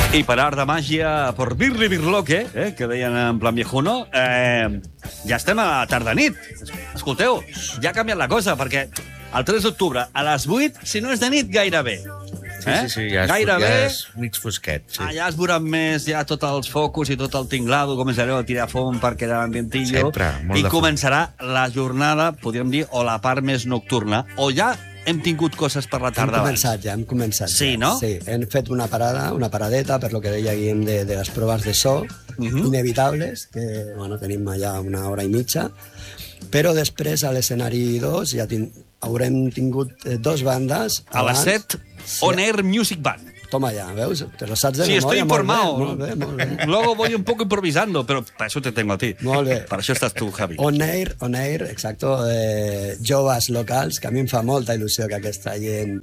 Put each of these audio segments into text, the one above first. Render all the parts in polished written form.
Y per art de màgia, por birli birloque, que deien en plan viejuno, ja estem a tarda-nit. Escolteu, ja ha canviat la cosa, perquè el 3 d'octubre, a les 8, si no és de nit, gairebé. Sí, ja és mig fosquet. Sí. Ja es veuran més ja tots els focus i tot el tinglado, començareu a tirar fum perquè de l'ambientillo. Sempre, molt i de fum. començarà la jornada, podríem dir, o la part més nocturna, o ja hem tingut coses per la tarda abans. Hem començat. Sí, ja. no? Sí, hem fet una paradeta, per lo que deia Guillem, de les proves de so, inevitables, que bueno, tenim allà una hora i mitja, però després a l'escenari 2 ja haurem tingut dos bandes. A les 7, On Air Music Band. Toma ya, ¿veus? Te lo sabes de Sí, estoy memoria. informado. Molt bé. Luego voy un poco improvisando, pero para eso te tengo a ti. Molt bé. Para això estàs tu, Javi. On Air, exacto, joves locals, que a mi em fa molta il·lusió que aquesta gent,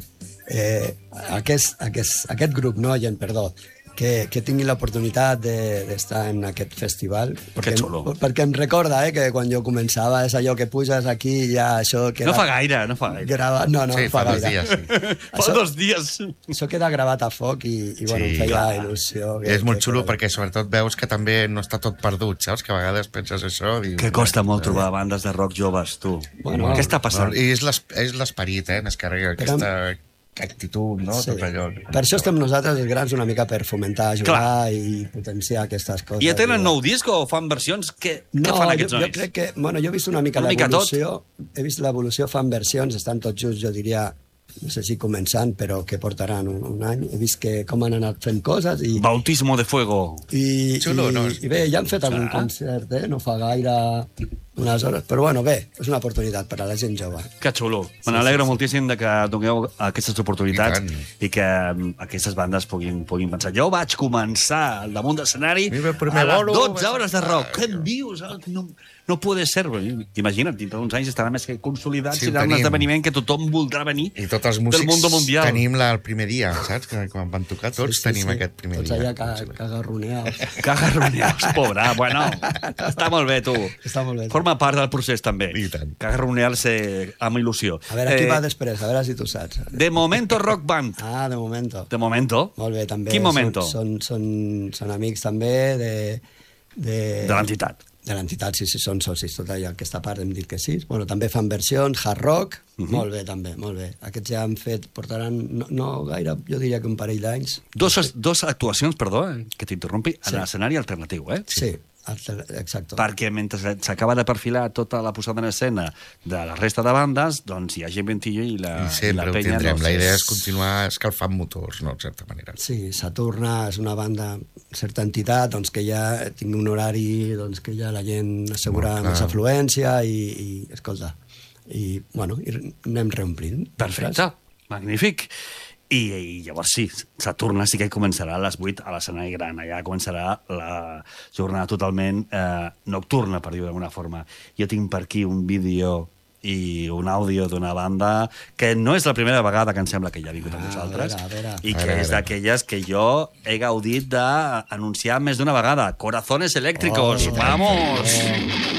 aquest grup, no gent, perdó, que tingui l'oportunitat d'estar en aquest festival. Que xulo. Perquè em recorda que quan jo començava és allò que puges aquí ja això queda... No fa gaire. Gravat, no Sí, fa fa 2 gaire. dies, sí. Fa 2 dies. Això queda gravat a foc i bueno, em feia il·lusió. És molt xulo perquè sobretot veus que també no està tot perdut, saps? Que a vegades penses això... Dius, Que costa molt trobar bandes de rock joves, tu. Bueno, Què està passant? I és l'esperit, més que res, aquesta actitud, no? Sí. Tot allò. Per això estem nosaltres, els grans, una mica per fomentar, ajudar i potenciar aquestes coses. I ja tenen nou disc o fan versions? Què fan aquests jo nois? crec que... Bueno, jo he vist una mica l'evolució. He vist l'evolució, fan versions, estan tots just, jo diria, no sé si començant, però que portaran un any. He vist com han anat fent coses i... Bautismo de fuego. Xulo, no? I bé, ja han fet algun concert, no fa gaire unes hores, però bueno, bé, és una oportunitat per a la gent jove. Que xulo. Me n'alegro moltíssim de que doneu aquestes oportunitats i que aquestes bandes puguin pensar. Jo vaig començar al damunt d'escenari a les 12 hores de rock. Què em dius? No puede ser. Imagina't, dintre d'uns anys estarà més que consolidat, serà un esdeveniment que tothom voldrà venir I tots els músics tenim el primer dia, saps? Que quan van tocar tots tenim aquest primer dia. Tots allà cagarroneados. Cagarroneados, pobre. Bueno, està molt bé, tu. Està molt bé. Forma part del procés, també. I tant. Cagarronear-se amb il·lusió. A veure, qui va després? A veure si tu saps. De Momento Rock Band. Ah, de Momento. De Momento? Molt bé, també. Quin Momento? Són amics també de l'entitat. De l'entitat, sí, són socis. Tota aquesta part hem dit que sí. Bueno, també fan versions, hard rock. Molt bé, també, molt bé. Aquests ja han fet, portaran, no gaire, jo diria que un parell d'anys. Dos actuacions, perdó, que t'interrompi, en l'escenari alternatiu, Sí, exacte. Perquè mentre s'acaba de perfilar tota la posada en escena de la resta de bandes, doncs hi ha gent ventillo i la sempre ho penya... tindrem. La idea és continuar escalfant motors, no? En certa manera. Sí, Saturna és una banda, certa entitat, doncs que ja tingui un horari, doncs que ja la gent assegura més afluència i escolta, i bueno, i anem reomplint. Perfecte, magnífic. I llavors sí, Saturna sí que començarà a les 8 a l'escenari gran. Allà començarà la jornada totalment nocturna, per dir-ho d'alguna forma. Jo tinc per aquí un vídeo i un àudio d'una banda que no és la primera vegada que em sembla que ja ha vingut amb nosaltres i que és d'aquelles que jo he gaudit d'anunciar més d'una vegada. Corazones eléctricos, vamos!